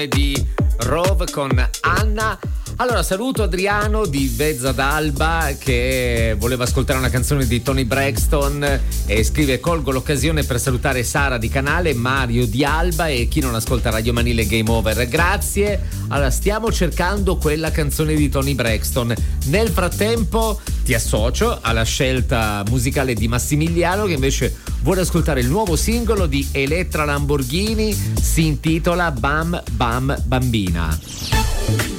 di Rove con Anna. Allora saluto Adriano di Vezza d'Alba che voleva ascoltare una canzone di Tony Braxton e scrive: colgo l'occasione per salutare Sara di Canale, Mario di Alba e chi non ascolta Radio Manile Game Over. Grazie. Allora stiamo cercando quella canzone di Tony Braxton. Nel frattempo ti associo alla scelta musicale di Massimiliano che invece vuole ascoltare il nuovo singolo di Elettra Lamborghini, si intitola Bam Bam Bambina.